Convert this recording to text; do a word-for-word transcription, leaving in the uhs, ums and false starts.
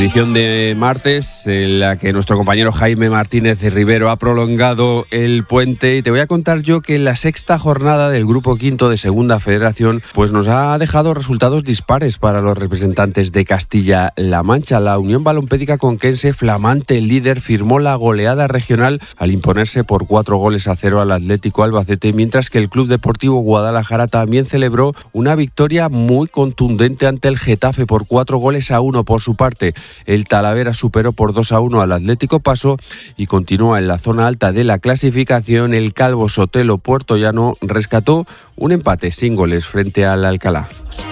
Edición de martes en la que nuestro compañero Jaime Martínez Rivero ha prolongado el puente, y te voy a contar yo que la sexta jornada del Grupo Quinto de Segunda Federación pues nos ha dejado resultados dispares para los representantes de Castilla-La Mancha. La Unión Balompédica Conquense, flamante líder, firmó la goleada regional al imponerse por cuatro goles a cero al Atlético Albacete, mientras que el Club Deportivo Guadalajara también celebró una victoria muy contundente ante el Getafe por cuatro goles a uno. Por su parte, el Talavera superó por dos a uno al Atlético Paso y continúa en la zona alta de la clasificación. El Calvo Sotelo puertollano rescató un empate sin goles frente al Alcalá.